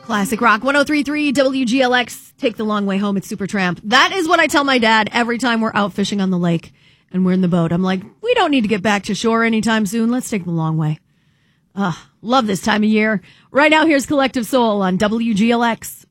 Classic rock 103.3 WGLX. Take the long way home. It's Supertramp. That is what I tell my dad every time we're out fishing on the lake and we're in the boat. I'm like, we don't need to get back to shore anytime soon. Let's take the long way. Love this time of year. Right now, here's Collective Soul on WGLX.